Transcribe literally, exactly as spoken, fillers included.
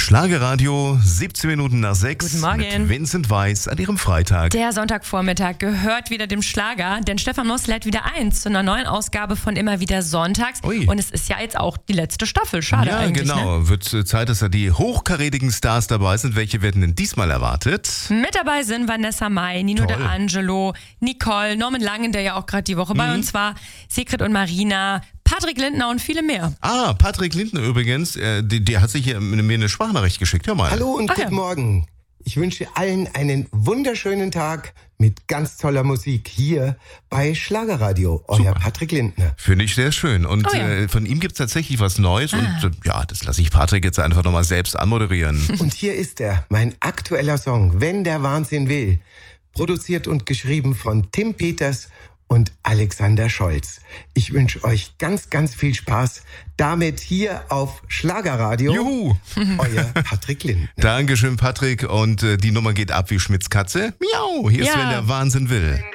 Schlagerradio, siebzehn Minuten nach sechs. Guten Morgen. Mit Vincent Weiss an ihrem Freitag. Der Sonntagvormittag gehört wieder dem Schlager, denn Stefan Moss lädt wieder ein zu einer neuen Ausgabe von Immer wieder Sonntags. Ui. Und es ist ja jetzt auch die letzte Staffel. Schade ja, eigentlich. genau. Ne? Wird Zeit, dass da die hochkarätigen Stars dabei sind. Welche werden denn diesmal erwartet? Mit dabei sind Vanessa Mai, Nino Toll. D'Angelo, Nicole, Norman Langen, der ja auch gerade die Woche bei Mhm. uns war, Sigrid und Marina, Patrick Lindner und viele mehr. Ah, Patrick Lindner übrigens, äh, die, die hat sich hier mir eine Sprachnachricht geschickt. Hör mal. Hallo und Ach ja. guten Morgen. Ich wünsche allen einen wunderschönen Tag mit ganz toller Musik hier bei Schlagerradio. Euer Super. Patrick Lindner. Finde ich sehr schön. Und Oh ja. äh, von ihm gibt es tatsächlich was Neues. Ah. Und äh, ja, das lasse ich Patrick jetzt einfach nochmal selbst anmoderieren. Und hier ist er, mein aktueller Song, Wenn der Wahnsinn will. Produziert und geschrieben von Tim Peters und Alexander Scholz. Ich wünsche euch ganz, ganz viel Spaß damit hier auf Schlagerradio. Juhu! Euer Patrick Lindner. Dankeschön, Patrick. Und äh, die Nummer geht ab wie Schmitz Katze. Miau! Hier ist, Ja. wenn der Wahnsinn will.